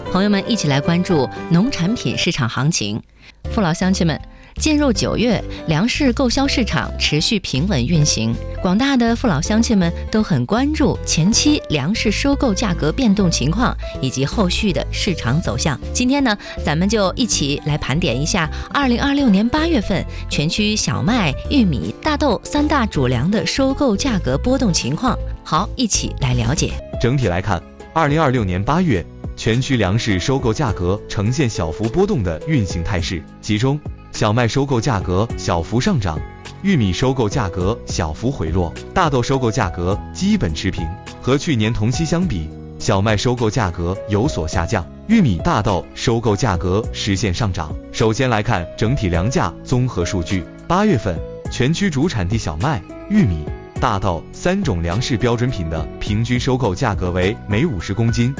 朋友们一起来关注农产品市场行情。父老乡亲们，进入9月，粮食购销市场持续平稳运行，广大的父老乡亲们都很关注前期粮食收购价格变动情况以及后续的市场走向。今天呢，咱们就一起来盘点一下2026年8月份全区小麦、玉米、大豆3大主粮的收购价格波动情况。好，一起来了解。 整体来看，2026年8月全区粮食收购价格呈现小幅波动的运行态势，其中小麦收购价格小幅上涨，玉米收购价格小幅回落，大豆收购价格基本持平。和去年同期相比，小麦收购价格有所下降，玉米、大豆收购价格实现上涨。首先来看整体粮价综合数据，8月份全区主产地小麦、玉米、大豆3种粮食标准品的平均收购价格为每50公斤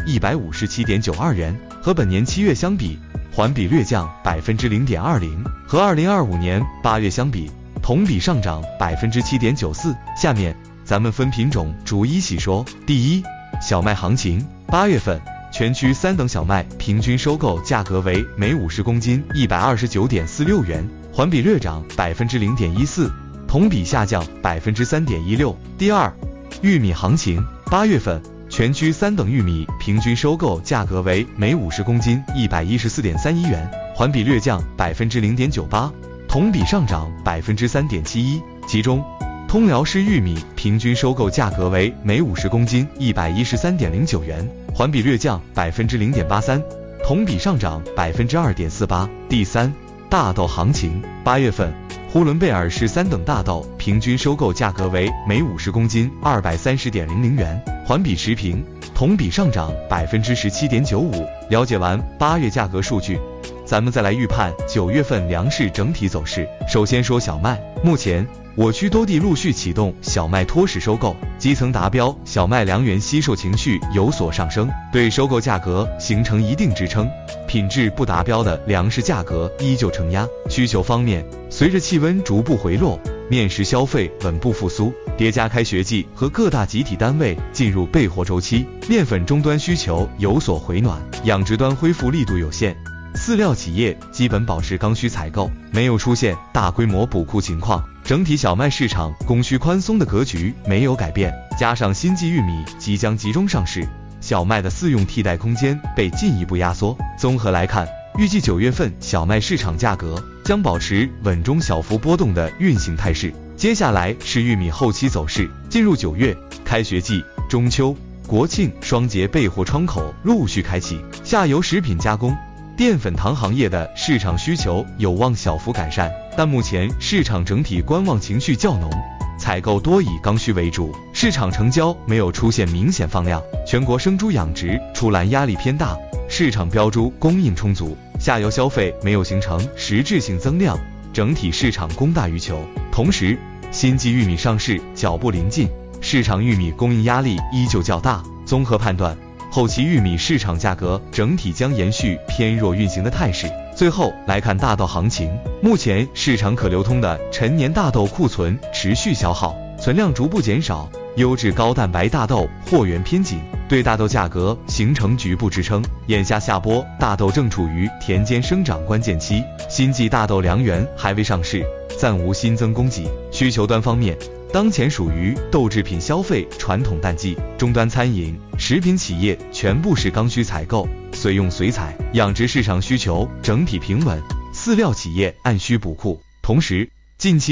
157.92元，和本年7月相比，环比略降0.20%，和2025年8月相比，同比上涨7.94%。下面咱们分品种逐一细说。第一，小麦行情，8月份全区3等小麦平均收购价格为每50公斤129.46元，环比略涨0.14%。同比下降3.16%。第二，玉米行情，8月份全区3等玉米平均收购价格为每50公斤114.31元，环比略降0.98%，同比上涨3.71%。其中，通辽市玉米平均收购价格为每50公斤113.09元，环比略降0.83%，同比上涨2.48%。第三，大豆行情，8月份呼伦贝尔市3等大豆平均收购价格为每50公斤230.00元，环比持平，同比上涨17.95%。了解完8月价格数据，咱们再来预判9月份粮食整体走势。首先说小麦，目前我区多地陆续启动小麦脱实收购，基层达标小麦粮源惜售情绪有所上升，对收购价格形成一定支撑。品质不达标的粮食价格依旧承压。需求方面，随着气温逐步回落，面食消费稳步复苏，叠加开学季和各大集体单位进入备货周期，面粉终端需求有所回暖，养殖端恢复力度有限。饲料企业基本保持刚需采购，没有出现大规模补库情况，整体小麦市场供需宽松的格局没有改变。加上新季玉米即将集中上市，小麦的饲用替代空间被进一步压缩。综合来看，预计9月份小麦市场价格将保持稳中小幅波动的运行态势。接下来是玉米后期走势。进入9月，开学季、中秋、国庆双节备货窗口陆续开启，下游食品加工、淀粉糖行业的市场需求有望小幅改善，但目前市场整体观望情绪较浓，采购多以刚需为主，市场成交没有出现明显放量。全国生猪养殖出栏压力偏大，市场标猪供应充足，下游消费没有形成实质性增量，整体市场供大于求。同时，新季玉米上市脚步临近，市场玉米供应压力依旧较大。综合判断，后期玉米市场价格整体将延续偏弱运行的态势。最后来看大豆行情，目前市场可流通的陈年大豆库存持续消耗，存量逐步减少，优质高蛋白大豆货源偏紧，对大豆价格形成局部支撑。眼下下播大豆正处于田间生长关键期，新季大豆粮源还未上市，暂无新增供给。需求端方面，当前属于豆制品消费传统淡季，终端餐饮、食品企业全部是刚需采购，随用随采，养殖市场需求整体平稳，饲料企业按需补库。同时，近期